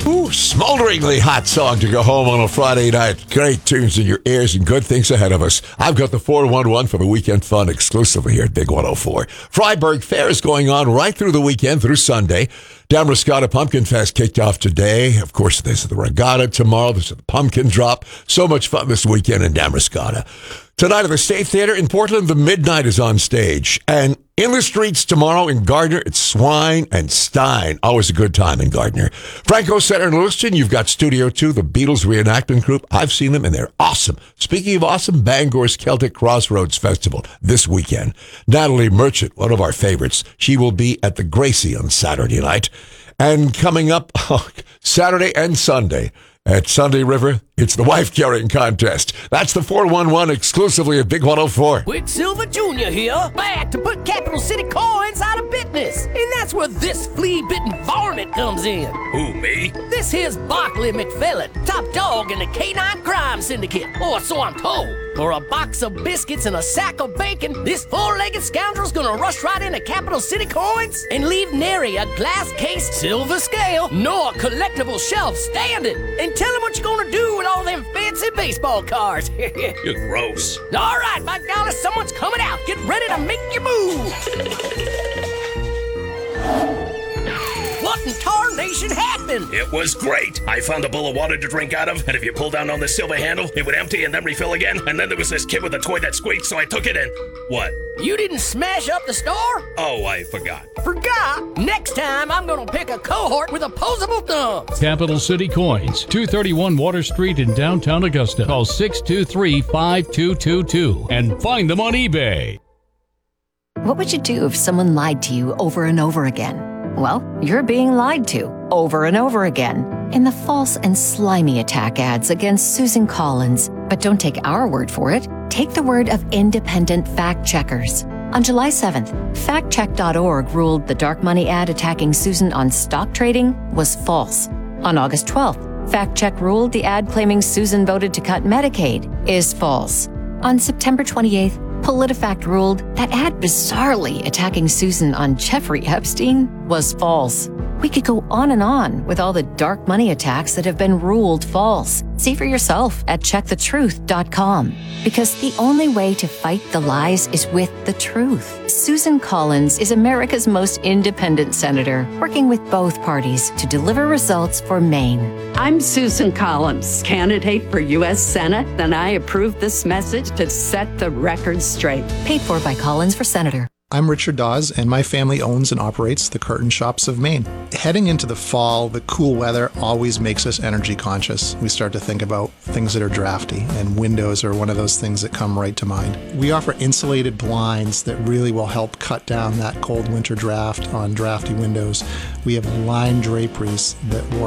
Ooh, smolderingly hot song to go home on a Friday night. Great tunes in your ears and good things ahead of us. I've got the 411 for the weekend fun exclusively here at Big 104. Freiburg Fair is going on right through the weekend through Sunday. Damariscotta Pumpkin Fest kicked off today. Of course, there's the regatta tomorrow. There's the pumpkin drop. So much fun this weekend in Damariscotta. Tonight at the State Theater in Portland, the Midnight is on stage. And in the streets tomorrow in Gardner, it's Swine and Stein. Always a good time in Gardner. Franco Center in Lewiston, you've got Studio 2, the Beatles reenactment group. I've seen them, and they're awesome. Speaking of awesome, Bangor's Celtic Crossroads Festival this weekend. Natalie Merchant, one of our favorites, she will be at the Gracie on Saturday night. And coming up Saturday and Sunday, at Sunday River, it's the wife carrying contest. That's the 411 exclusively at Big 104. Quicksilver Jr. here, back to put Capital City Coins out of business. And that's where this flea-bitten varmint comes in. Who, me? This here's Barkley McFellin, top dog in the K9 crime syndicate. Or so I'm told. For a box of biscuits and a sack of bacon, this four-legged scoundrel's gonna rush right into Capital City Coins and leave nary a glass-cased silver scale nor a collectible shelf standing. And tell him what you're gonna do with all them fancy baseball cards. You're gross. All right, my golly, someone's coming out. Get ready to make your move. What in tarnation happened? It was great. I found a bowl of water to drink out of, and if you pull down on the silver handle, it would empty and then refill again. And then there was this kid with a toy that squeaked, so I took it in. What? You didn't smash up the store? Oh, I forgot. Forgot? Next time, I'm gonna pick a cohort with opposable thumbs. Capital City Coins, 231 Water Street in downtown Augusta. Call 623-5222 and find them on eBay. What would you do if someone lied to you over and over again? Well, you're being lied to over and over again in the false and slimy attack ads against Susan Collins. But don't take our word for it. Take the word of independent fact checkers. On July 7th, factcheck.org ruled the dark money ad attacking Susan on stock trading was false. On August 12th, FactCheck ruled the ad claiming Susan voted to cut Medicaid is false. On September 28th, PolitiFact ruled that ad bizarrely attacking Susan on Jeffrey Epstein was false. We could go on and on with all the dark money attacks that have been ruled false. See for yourself at checkthetruth.com. Because the only way to fight the lies is with the truth. Susan Collins is America's most independent senator, working with both parties to deliver results for Maine. I'm Susan Collins, candidate for U.S. Senate, and I approve this message to set the record straight. Paid for by Collins for Senator. I'm Richard Dawes, and my family owns and operates the Curtain Shops of Maine. Heading into the fall, the cool weather always makes us energy conscious. We start to think about things that are drafty, and windows are one of those things that come right to mind. We offer insulated blinds that really will help cut down that cold winter draft on drafty windows. We have line draperies that will